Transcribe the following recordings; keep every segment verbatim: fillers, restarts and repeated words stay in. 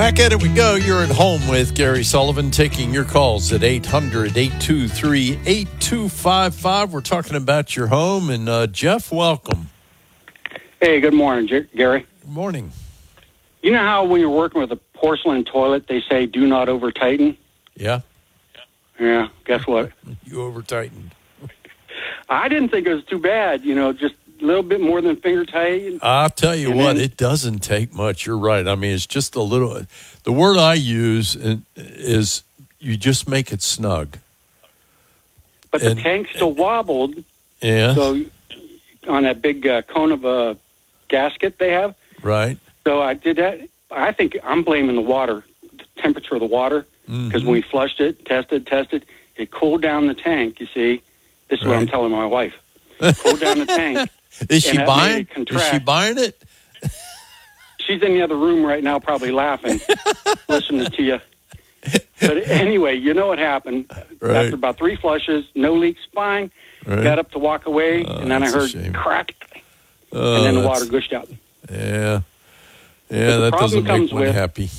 Back at it we go. You're at home with Gary Sullivan, taking your calls at eight hundred, eight two three, eight two five five. We're talking about your home. And uh, Jeff, welcome. Hey, good morning, J- Gary. Good morning. You know how when you're working with a porcelain toilet, they say do not over-tighten? Yeah. Yeah, guess what? You over-tightened. I didn't think it was too bad, you know, just a little bit more than finger tight. I'll tell you And what, then- it doesn't take much. You're right. I mean, it's just a little. The word I use is you just make it snug. But And- the tank still wobbled, Yeah. so on that big uh, cone of a gasket they have. Right. So I did that. I think I'm blaming the water, the temperature of the water, because Mhm. when we flushed it, tested, tested, it cooled down the tank, you see. This is what I'm Right. telling my wife. Cooled down the tank. Is she that made buying? it Is contract. she buying it? She's in the other room right now probably laughing, listening to you. But anyway, you know what happened. Right. After about three flushes, no leaks, fine. Right. Got up to walk away, Oh, and then I that's a heard shame. crack, Oh, and then the that's- water gushed out. Yeah. But Yeah, the that problem doesn't make comes one with- happy.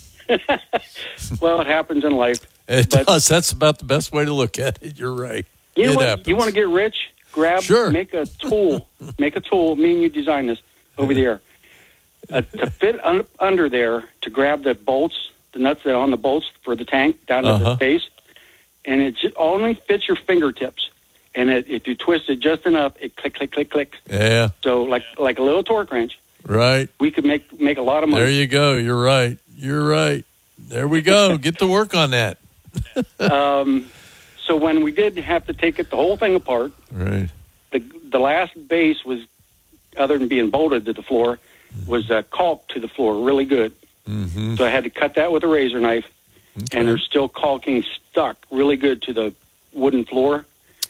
Well, it happens in life. It But- does. That's about the best way to look at it. You're right. You know it what? happens. You want to get rich? Grab, Sure. make a tool. make a tool. Me and you design this over the air. Uh, to fit un- under there, to grab the bolts, the nuts that are on the bolts for the tank down to Uh-huh. the base, and it ju- only fits your fingertips. And it, if you twist it just enough, it click, click, click, click. Yeah, So like like a little torque wrench, right. we could make make a lot of There money. you go. You're right. You're right. There we go. Get to work on that. um, so when we did have to take it the whole thing apart, Right. the the last base was, other than being bolted to the floor, was uh, caulked to the floor really good. Mm-hmm. So I had to cut that with a razor knife, Okay. and there's still caulking stuck really good to the wooden floor.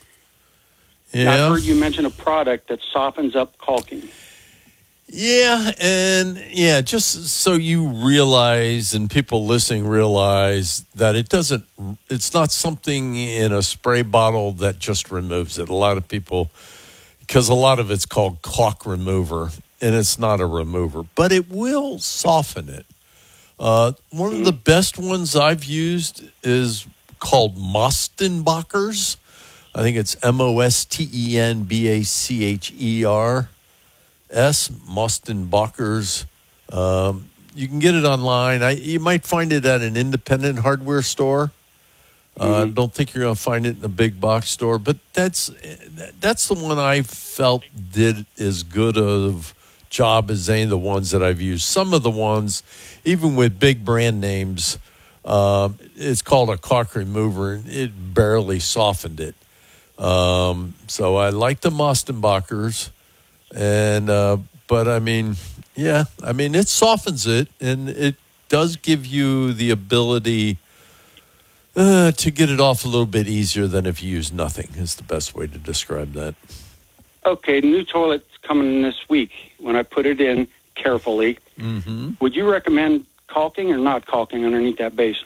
I've Yeah. heard you mention a product that softens up caulking. Yeah, and yeah, just so you realize and people listening realize that it doesn't, it's not something in a spray bottle that just removes it. A lot of people, because a lot of it's called caulk remover, and it's not a remover, but it will soften it. Uh, one of the best ones I've used is called Mostenbacher's. I think it's M O S T E N B A C H E R S, Mostenbacher's. Um, you can get it online. I, you might find it at an independent hardware store. I uh, Mhm. don't think you're going to find it in a big box store, but that's that's the one I felt did as good of job as any of the ones that I've used. Some of the ones, even with big brand names, um, it's called a caulk remover, and it barely softened it. Um, so I like the Mostenbachers, and uh, but I mean, yeah, I mean it softens it, and it does give you the ability uh, to get it off a little bit easier than if you use nothing. Is the best way to describe that. Okay, the new toilet's coming in this week. When I put it in carefully, Mm-hmm. would you recommend caulking or not caulking underneath that base?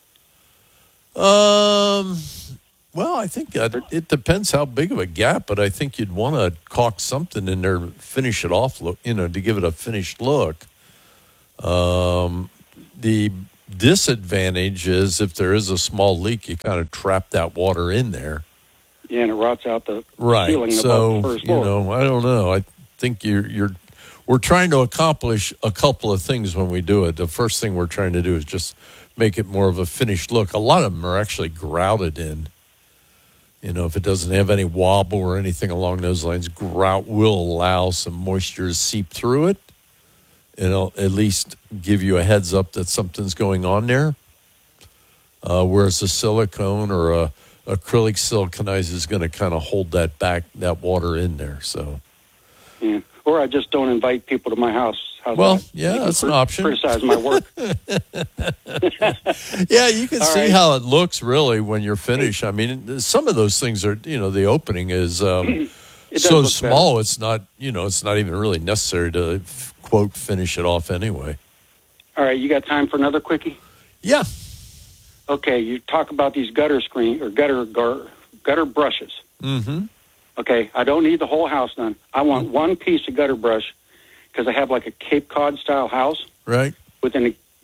Um. Well, I think that it depends how big of a gap, but I think you'd want to caulk something in there, finish it off, look, you know, to give it a finished look. Um, the disadvantage is if there is a small leak, you kind of trap that water in there. Yeah, and it rots out the Right. ceiling above So, the first you floor. know, I don't know. I think you're, you're, we're trying to accomplish a couple of things when we do it. The first thing we're trying to do is just make it more of a finished look. A lot of them are actually grouted in. You know, if it doesn't have any wobble or anything along those lines, grout will allow some moisture to seep through it. It'll at least give you a heads up that something's going on there. Uh, whereas a silicone or a acrylic siliconizer is going to kind of hold that back, that water in there. So, Yeah. Or I just don't invite people to my house. How's well, that? yeah, They can that's an cri- option. Criticize my work. Yeah, you can All see right. how it looks really when you're finished. I mean, some of those things are, you know, the opening is um, It does so look small. It's not, you know, it's not even really necessary to quote finish it off anyway. All right, you got time for another quickie? Yeah. Okay, you talk about these gutter screen or gutter gar, gutter brushes. Mm-hmm. Okay, I don't need the whole house done. I want one piece of gutter brush because I have like a Cape Cod style house Right. with an ex-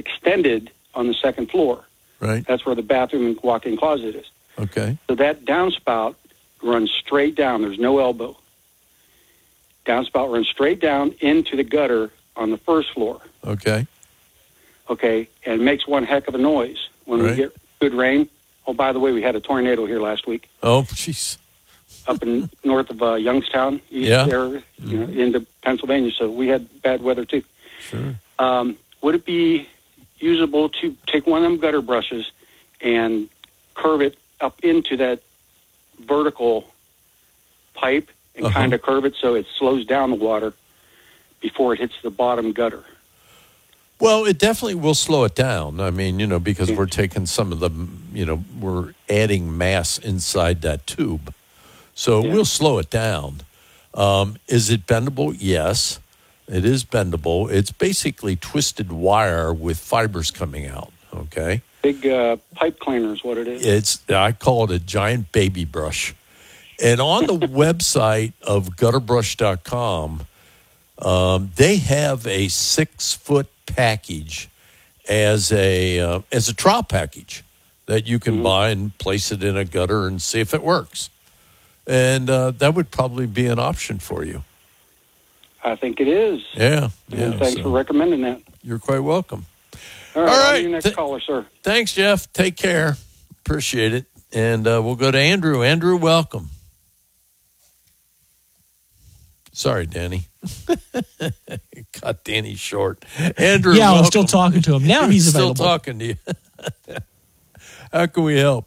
extended on the second floor. Right. That's where the bathroom and walk-in closet is. Okay. So that downspout runs straight down. There's no elbow. Downspout runs straight down into the gutter on the first floor. Okay. Okay, and makes one heck of a noise when Right. we get good rain. Oh, by the way, we had a tornado here last week Oh, jeez. up in north of uh, Youngstown, east Yeah. there, you know, into Pennsylvania. So we had bad weather too. Sure. Um, would it be usable to take one of them gutter brushes and curve it up into that vertical pipe and Uh-huh. kind of curve it so it slows down the water before it hits the bottom gutter? Well, it definitely will slow it down. I mean, you know, because Yeah. we're taking some of the, you know, we're adding mass inside that tube. So Yeah. we'll slow it down. Um, is it bendable? Yes, it is bendable. It's basically twisted wire with fibers coming out, okay? Big uh, pipe cleaner is what it is. It's I call it a giant baby brush. And on the website of gutter brush dot com, um, they have a six-foot package as a uh, as a trial package that you can Mm-hmm. buy and place it in a gutter and see if it works. And uh, that would probably be an option for you. I think it is. Yeah, And yeah. thanks so for recommending that. you're quite welcome. All right, All on right. to your next Th- caller, sir. Thanks, Jeff. Take care. Appreciate it. And uh, we'll go to Andrew. Andrew, welcome. Sorry, Danny. Cut Danny short. Andrew, Yeah, I'm welcome. still talking to him. Now he's Still available. talking to you. How can we help?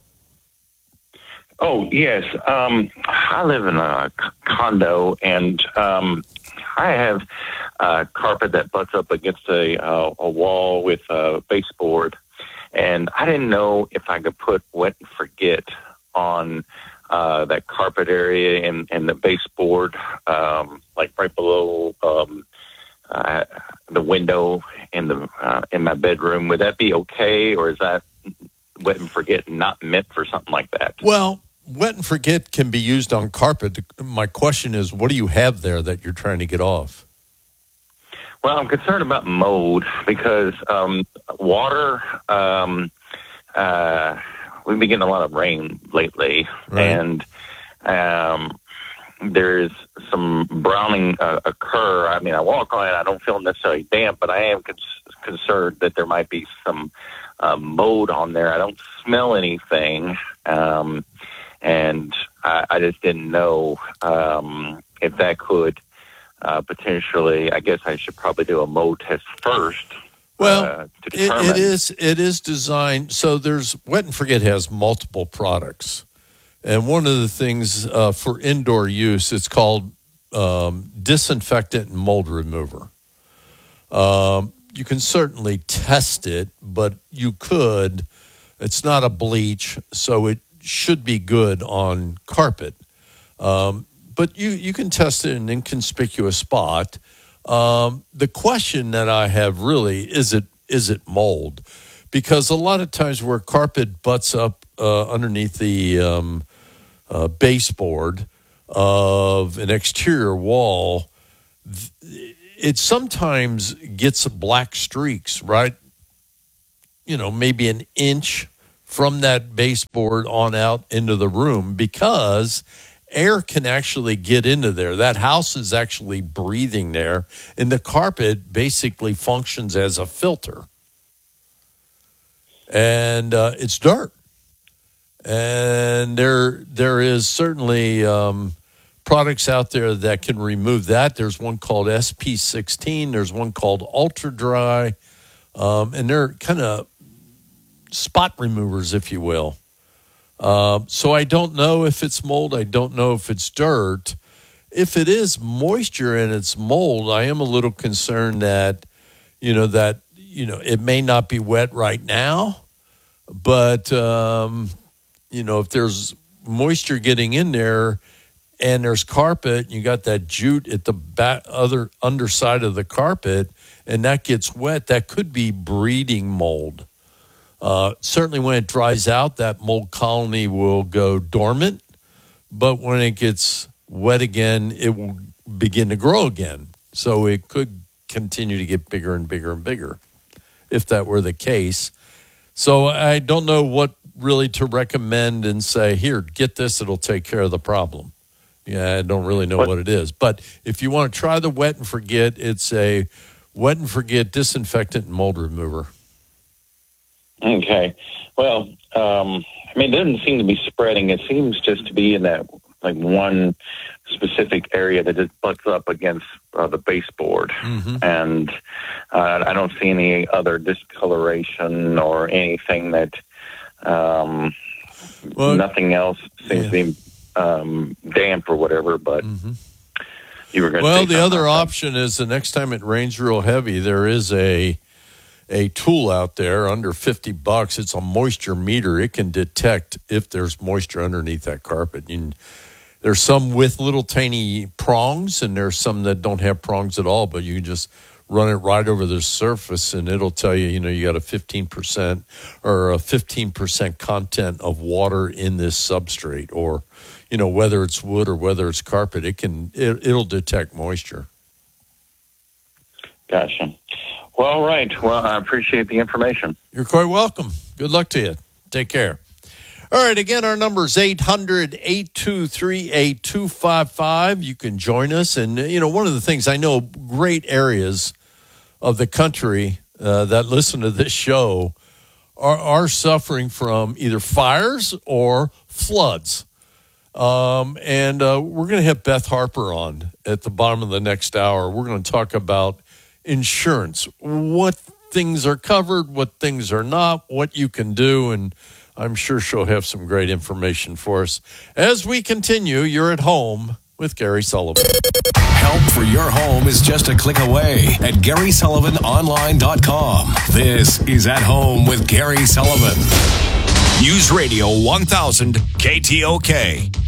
Oh, yes. Um, I live in a c- condo, and um, I have uh, carpet that butts up against a, uh, a wall with a baseboard. And I didn't know if I could put wet and forget on uh, that carpet area and, and the baseboard, um, like right below um, uh, the window in the uh, in my bedroom. Would that be okay, or is that wet and forget not meant for something like that? Well, wet and forget can be used on carpet. My question is, what do you have there that you're trying to get off? Well, I'm concerned about mold because um, water, um, uh, we've been getting a lot of rain lately, Right. and um, there's some browning uh, occur. I mean, I walk on it, I don't feel necessarily damp, but I am cons- concerned that there might be some uh, mold on there. I don't smell anything, um, and I, I just didn't know um, if that could Uh, potentially, I guess I should probably do a mold test first. Well, uh, to it, determine. it is it is designed. So there's Wet and Forget has multiple products, and one of the things uh, for indoor use, it's called um, disinfectant and mold remover. Um, you can certainly test it, but you could. It's not a bleach, so it should be good on carpet. Um, But you, you can test it in an inconspicuous spot. Um, the question that I have really is it is it mold? Because a lot of times where carpet butts up uh, underneath the um, uh, baseboard of an exterior wall, it sometimes gets black streaks, right? You know, maybe an inch from that baseboard on out into the room because air can actually get into there. That house is actually breathing there, and the carpet basically functions as a filter. And uh, it's dirt. And there, there is certainly um, products out there that can remove that. There's one called S P sixteen. There's one called Ultra Dry. Um, and they're kind of spot removers, if you will. Uh, so I don't know if it's mold. I don't know if it's dirt. If it is moisture and it's mold, I am a little concerned that, you know, that, you know, it may not be wet right now, but, um, you know, if there's moisture getting in there and there's carpet, you got that jute at the back, other underside of the carpet, and that gets wet, that could be breeding mold. Uh, certainly when it dries out, that mold colony will go dormant. But when it gets wet again, it will begin to grow again. So it could continue to get bigger and bigger and bigger. if that were the case. So I don't know what really to recommend and say, here, get this, it'll take care of the problem. Yeah, I don't really know what, what it is. But if you want to try the wet and forget, it's a wet and forget disinfectant and mold remover. Okay. Well, um, I mean, it doesn't seem to be spreading. It seems just to be in that like one specific area that it butts up against uh, the baseboard. Mm-hmm. And uh, I don't see any other discoloration or anything that, um, well, nothing else seems yeah. to be um, damp or whatever, but mm-hmm. you were going to Well, say the other like option is the next time it rains real heavy, there is a a tool out there under fifty bucks. It's a moisture meter. It can detect if there's moisture underneath that carpet. You, there's some with little tiny prongs, and there's some that don't have prongs at all, but you can just run it right over the surface, and it'll tell you, you know, you got a fifteen percent or a fifteen percent content of water in this substrate, or, you know, whether it's wood or whether it's carpet, it can, it, it'll detect moisture. Gotcha. Well, all right. Well, I appreciate the information. You're quite welcome. Good luck to you. Take care. All right, again, our number is eight hundred, eight two three, eight two five five. You can join us. And, you know, one of the things, I know great areas of the country uh, that listen to this show are, are suffering from either fires or floods. Um, and uh, we're going to have Beth Harper on at the bottom of the next hour. We're going to talk about insurance, what things are covered, what things are not, what you can do, and I'm sure she'll have some great information for us. As we continue, you're at home with Gary Sullivan. Help for your home is just a click away at Gary Sullivan Online dot com. This is At Home with Gary Sullivan. News Radio one thousand K T O K.